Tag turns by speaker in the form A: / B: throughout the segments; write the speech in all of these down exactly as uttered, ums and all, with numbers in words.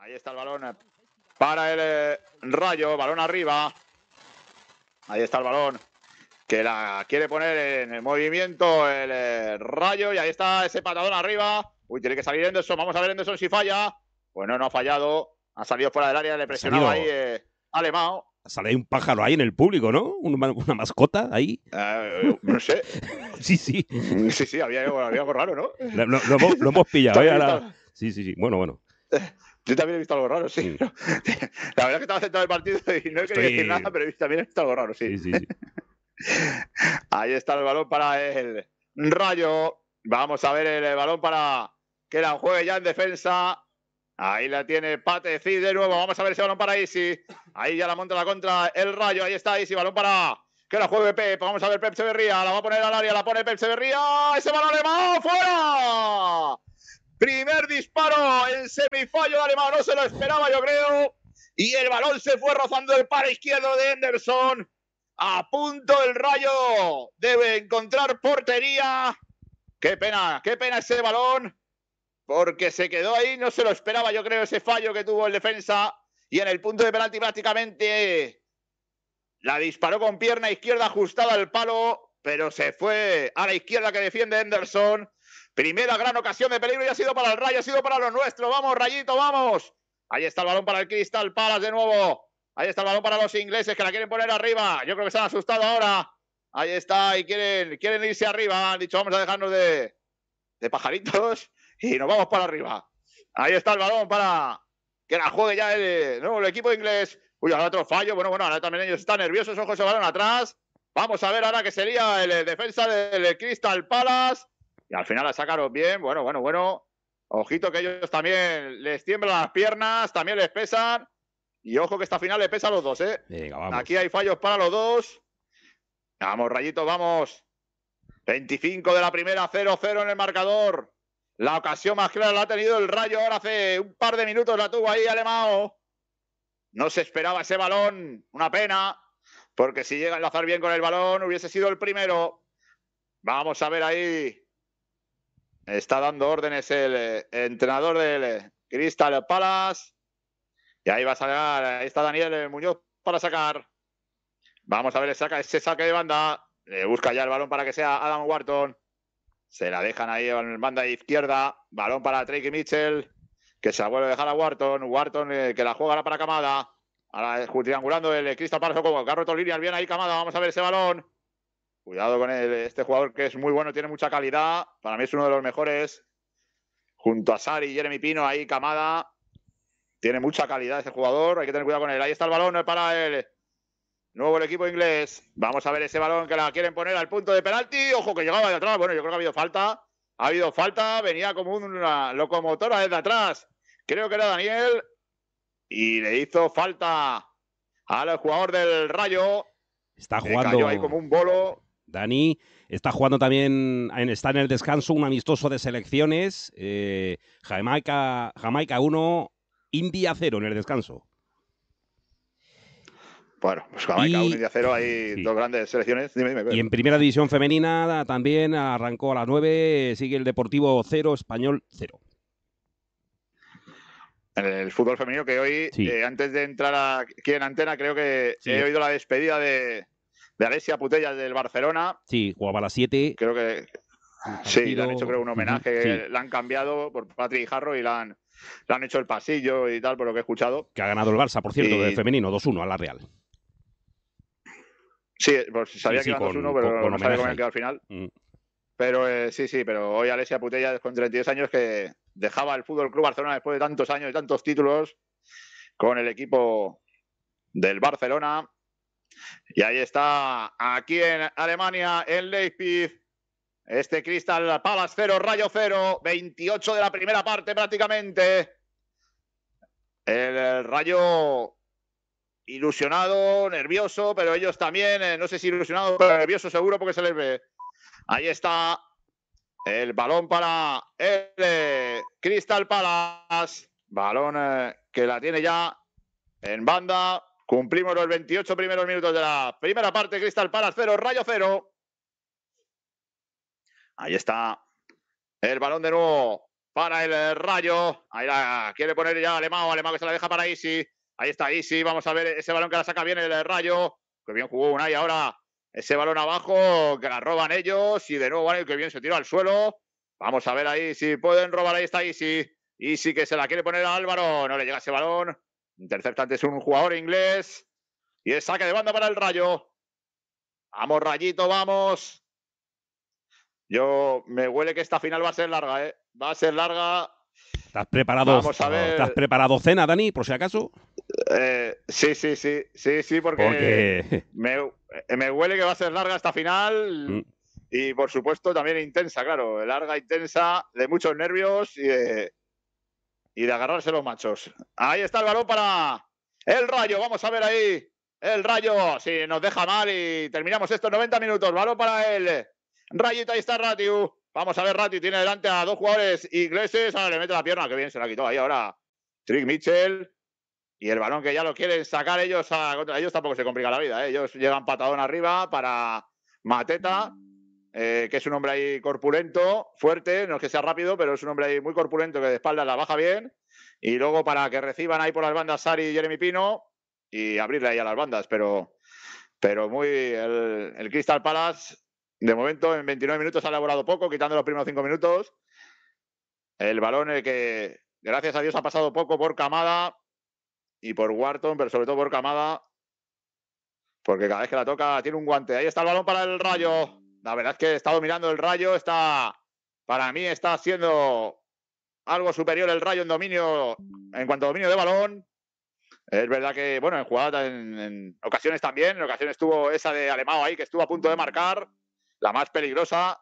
A: Ahí está el balón para el eh, Rayo, balón arriba. Ahí está el balón que la quiere poner en el movimiento el eh, Rayo, y ahí está ese patadón arriba. Uy, tiene que salir Henderson, vamos a ver Henderson si falla. Bueno, no ha fallado, ha salido fuera del área, le presionaba ahí eh, Alemão.
B: Sale ahí un pájaro ahí en el público, ¿no? Una, una mascota ahí.
A: Uh, no sé.
B: Sí, sí.
A: Sí, sí, había, había algo raro, ¿no?
B: Lo, lo, lo, hemos, lo hemos pillado, ¿eh? Ahora... Sí, sí, sí. Bueno, bueno.
A: Yo también he visto algo raro, sí.
B: Mm.
A: La verdad es que estaba sentado en el partido y no he
B: Estoy...
A: querido decir nada, pero también he visto algo raro, sí.
B: Sí, sí, sí.
A: Ahí está el balón para el Rayo. Vamos a ver el balón para que la juegue ya en defensa. Ahí la tiene Pate Cid de nuevo. Vamos a ver ese balón para Isi. Ahí ya la monta la contra el Rayo. Ahí está Isi, balón para que la juegue Pep. Vamos a ver Pep Severría. La va a poner al área, la pone Pep Severría. Ese balón Alemão fuera. Primer disparo en semifallo de Alemão. No se lo esperaba, yo creo. Y el balón se fue rozando el palo izquierdo de Henderson. A punto el Rayo debe encontrar portería. Qué pena, qué pena ese balón, porque se quedó ahí, no se lo esperaba, yo creo, ese fallo que tuvo el defensa. Y en el punto de penalti prácticamente la disparó con pierna izquierda ajustada al palo, pero se fue a la izquierda que defiende Henderson. Primera gran ocasión de peligro y ha sido para el Rayo, ha sido para los nuestros. Vamos, Rayito, vamos. Ahí está el balón para el Crystal Palace de nuevo. Ahí está el balón para los ingleses que la quieren poner arriba. Yo creo que se han asustado ahora. Ahí está y quieren, quieren irse arriba. Han dicho, vamos a dejarnos de, de pajaritos y nos vamos para arriba. Ahí está el balón para que la juegue ya el, no, el equipo inglés. Uy, ahora otro fallo. Bueno, bueno, ahora también ellos están nerviosos. Ojo ese balón atrás. Vamos a ver ahora que sería el, el defensa del Crystal Palace. Y al final la sacaron bien. Bueno, bueno, bueno. Ojito que ellos también les tiemblan las piernas, también les pesan. Y ojo que esta final le pesa a los dos, ¿eh?
B: Venga, vamos.
A: Aquí hay fallos para los dos. Vamos, Rayito, vamos. veinticinco de la primera, cero cero en el marcador. La ocasión más clara la ha tenido el Rayo. Ahora hace un par de minutos la tuvo ahí Alemão. No se esperaba ese balón. Una pena. Porque si llega a enlazar bien con el balón, hubiese sido el primero. Vamos a ver ahí. Está dando órdenes el eh, entrenador del eh, Crystal Palace. Y ahí va a sacar, ahí está Daniel Muñoz para sacar. Vamos a ver, saca ese saque de banda. Le busca ya el balón para que sea Adam Wharton. Se la dejan ahí en banda izquierda. Balón para Tracy Mitchell, que se la vuelve a dejar a Wharton. Wharton eh, que la juega ahora para Kamada. Ahora triangulando el Crystal Palace como el carro líneas. Bien ahí Kamada, vamos a ver ese balón. Cuidado con el, este jugador que es muy bueno, tiene mucha calidad. Para mí es uno de los mejores. Junto a Sari y Jeremy Pino, ahí Kamada. Tiene mucha calidad ese jugador, hay que tener cuidado con él. Ahí está el balón para el nuevo el equipo inglés. Vamos a ver ese balón que la quieren poner al punto de penalti. Ojo que llegaba de atrás. Bueno, yo creo que ha habido falta. Ha habido falta, venía como una locomotora desde atrás. Creo que era Daniel. Y le hizo falta al jugador del Rayo.
B: Está
A: Le
B: jugando
A: cayó ahí como un bolo.
B: Dani. Está jugando también, en, está en el descanso, un amistoso de selecciones. Eh, Jamaica, Jamaica uno, India cero en el descanso.
A: Bueno, pues Jamaica uno, India cero, hay
B: sí.
A: dos grandes selecciones. Dime, dime.
B: Y en primera división femenina también arrancó a las nueve, sigue el Deportivo cero, Español cero.
A: En el fútbol femenino que hoy,
B: sí.
A: eh, antes de entrar aquí en antena, creo que sí. he oído la despedida de, de Alessia Putellas del Barcelona.
B: Sí, jugaba a las siete.
A: Creo que sí, le han hecho creo un homenaje, sí. La han cambiado por Patrick Jarro y la han, le han hecho el pasillo y tal, por lo que he escuchado.
B: Que ha ganado el Barça, por cierto,
A: y...
B: de femenino, dos uno a la Real.
A: Sí, pues sabía
B: sí, sí,
A: que iba dos uno,
B: con,
A: pero
B: con
A: no sabía cómo había quedado al final. Mm. Pero eh, sí, sí, pero hoy Alessia Putellas con treinta y dos años que dejaba el Fútbol Club Barcelona después de tantos años y tantos títulos con el equipo del Barcelona. Y ahí está, aquí en Alemania, en Leipzig, este Crystal Palace cero, Rayo cero, veintiocho de la primera parte prácticamente. El, el Rayo ilusionado, nervioso, pero ellos también, eh, no sé si ilusionado, pero nervioso seguro porque se les ve. Ahí está el balón para el eh, Crystal Palace. Balón eh, que la tiene ya en banda. Cumplimos los veintiocho primeros minutos de la primera parte. Crystal Palace cero, Rayo cero. Ahí está el balón de nuevo para el Rayo. Ahí la quiere poner ya Alemão, Alemão que se la deja para Isi. Ahí está Isi, vamos a ver ese balón que la saca bien el Rayo. Que bien jugó Unai ahora. Ese balón abajo, que la roban ellos. Y de nuevo, vale, que bien se tira al suelo. Vamos a ver ahí si pueden robar. Ahí está Isi. Isi que se la quiere poner a Álvaro. No le llega ese balón. Interceptante es un jugador inglés. Y es saque de banda para el Rayo. Vamos, Rayito, vamos. Yo me huele que esta final va a ser larga, ¿eh? Va a ser larga.
B: ¿Estás preparado?
A: Vamos a ver.
B: ¿Te has preparado cena, Dani, por si acaso?
A: Eh, sí, sí, sí, sí, sí, porque,
B: porque...
A: Me, me huele que va a ser larga esta final mm. y, por supuesto, también intensa, claro. Larga, intensa, de muchos nervios y de, y de agarrarse los machos. Ahí está el balón para el Rayo. Vamos a ver ahí. El Rayo, si nos deja mal y terminamos estos noventa minutos. Balón para él. Rayito, ahí está Ratiu. Vamos a ver, Ratiu tiene delante a dos jugadores ingleses. Ahora le mete la pierna, que bien se la quitó ahí ahora Trick Mitchell. Y el balón que ya lo quieren sacar ellos a contra ellos tampoco se complica la vida, ¿eh? Ellos llegan patadón arriba para Mateta, eh, que es un hombre ahí corpulento, fuerte, no es que sea rápido, pero es un hombre ahí muy corpulento que de espaldas la baja bien. Y luego para que reciban ahí por las bandas Sari y Jeremy Pino y abrirle ahí a las bandas, pero, pero muy el, el Crystal Palace. De momento, en veintinueve minutos ha elaborado poco, quitando los primeros cinco minutos. El balón el que, gracias a Dios, ha pasado poco por Kamada y por Wharton, pero sobre todo por Kamada, porque cada vez que la toca tiene un guante. Ahí está el balón para el Rayo. La verdad es que he estado mirando el Rayo. Está, para mí está siendo algo superior el Rayo en dominio, en cuanto a dominio de balón. Es verdad que, bueno, en jugada, en, en ocasiones también. En ocasiones tuvo esa de Alemão ahí, que estuvo a punto de marcar. La más peligrosa.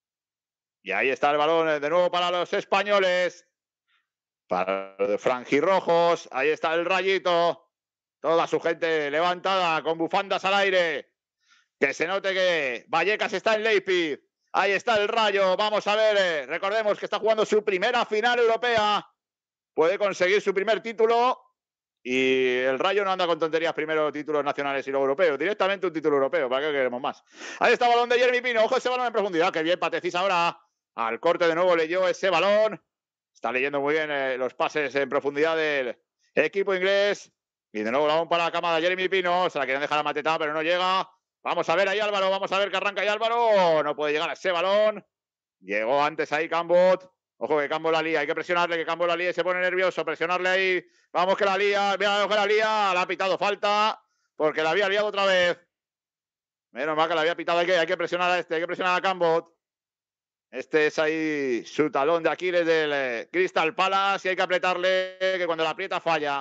A: Y ahí está el balón de nuevo para los españoles. Para los franjirrojos. Ahí está el Rayito. Toda su gente levantada con bufandas al aire. Que se note que Vallecas está en Leipzig. Ahí está el Rayo. Vamos a ver. Recordemos que está jugando su primera final europea. Puede conseguir su primer título. Y el Rayo no anda con tonterías, primero títulos nacionales y luego europeos. Directamente un título europeo, ¿para qué queremos más? Ahí está el balón de Jeremy Pino. Ojo ese balón en profundidad. Qué bien Patecís ahora. Al corte de nuevo leyó ese balón. Está leyendo muy bien eh, los pases en profundidad del equipo inglés. Y de nuevo el balón para la Kamada Jeremy Pino. Se la quieren dejar a Mateta, pero no llega. Vamos a ver ahí Álvaro. Vamos a ver que arranca ahí Álvaro. No puede llegar a ese balón. Llegó antes ahí Cambot. Ojo que Cambo la lía, hay que presionarle, que Cambo la lía y se pone nervioso, presionarle ahí, vamos que la lía, mira que la lía, la ha pitado falta, porque la había liado otra vez. Menos mal que la había pitado, hay que, hay que presionar a este, hay que presionar a Cambot. Este es ahí su talón de Aquiles del eh, Crystal Palace y hay que apretarle, que cuando la aprieta falla.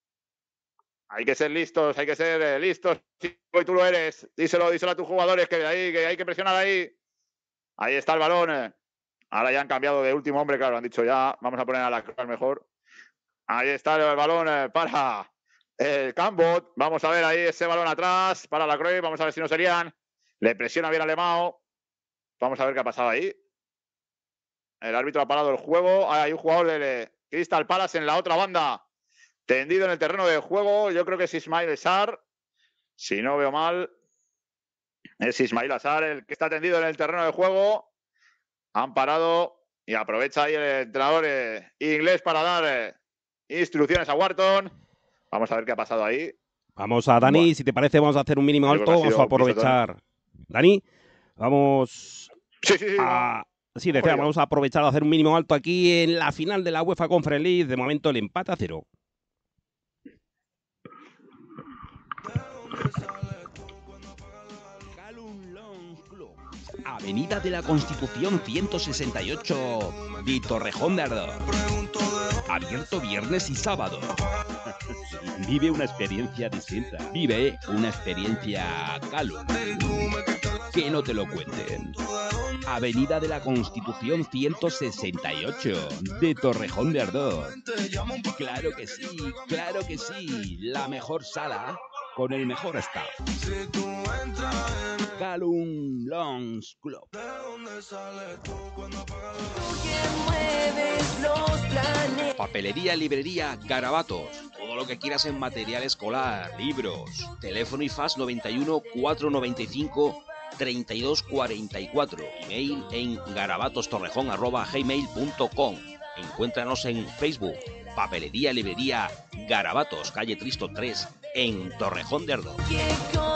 A: Hay que ser listos, hay que ser eh, listos, y tú lo eres, díselo, díselo a tus jugadores, que, ahí, que hay que presionar ahí. Ahí está el balón, eh. Ahora ya han cambiado de último hombre, claro, han dicho ya, vamos a poner a la Croix mejor. Ahí está el balón para el Cambot. Vamos a ver ahí ese balón atrás para la Croix. Vamos a ver si no serían. Le presiona bien a Alemão. Vamos a ver qué ha pasado ahí. El árbitro ha parado el juego. Hay un jugador del Crystal Palace en la otra banda, tendido en el terreno de juego. Yo creo que es Ismail Sarr. Si no veo mal, es Ismail Sarr el que está tendido en el terreno de juego. Han parado y aprovecha ahí el entrenador eh, inglés para dar eh, instrucciones a Wharton. Vamos a ver qué ha pasado ahí.
B: Vamos a Dani, bueno, si te parece vamos a hacer un mínimo alto, vamos a aprovechar. Dani, vamos
A: sí, sí, sí,
B: a... Sí, decía, vamos a aprovechar a hacer un mínimo alto aquí en la final de la UEFA Conference League. De momento el empate a cero. Avenida de la Constitución ciento sesenta y ocho, de Torrejón de Ardoz. Abierto viernes y sábado. Vive una experiencia distinta. Vive una experiencia Calum. Que no te lo cuenten. Avenida de la Constitución ciento sesenta y ocho, de Torrejón de Ardoz. Claro que sí, claro que sí. La mejor sala con el mejor staff. Calum Lounge Club. Papelería, librería, Garabatos. Todo lo que quieras en material escolar, libros. Teléfono y fax noventa y uno, cuatrocientos noventa y cinco, treinta y dos cuarenta y cuatro. Email en garabatostorrejón arroba gmail punto com. Encuéntranos en Facebook, Papelería Librería Garabatos, calle Tristo tres, en Torrejón de Ardoz.